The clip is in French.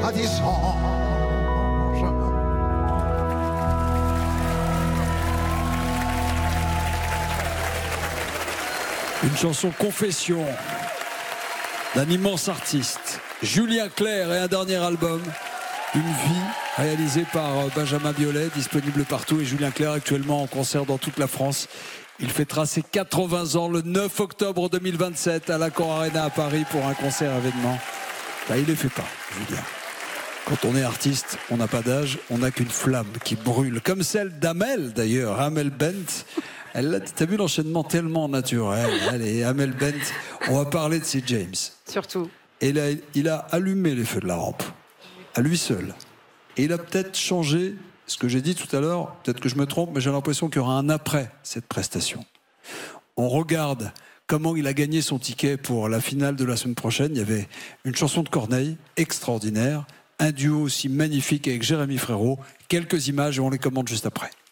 des anges. Une chanson confession d'un immense artiste, Julien Clerc, et un dernier album, Une vie, réalisé par Benjamin Biolay, disponible partout. Et Julien Clerc actuellement en concert dans toute la France. Il fêtera ses 80 ans le 9 octobre 2027 à l'Accor Arena à Paris pour un concert événement. Bah, il les fait pas, Julien. Quand on est artiste, on n'a pas d'âge, on n'a qu'une flamme qui brûle, comme celle d'Amel d'ailleurs, Amel Bent. T'as vu l'enchaînement tellement naturel. Allez, Amel Bent, on va parler de C. James. Surtout. Et là, il a allumé les feux de la rampe, à lui seul. Et il a peut-être changé ce que j'ai dit tout à l'heure, peut-être que je me trompe, mais j'ai l'impression qu'il y aura un après cette prestation. On regarde comment il a gagné son ticket pour la finale de la semaine prochaine. Il y avait une chanson de Corneille extraordinaire, un duo aussi magnifique avec Jérémy Frérot. Quelques images et on les commente juste après.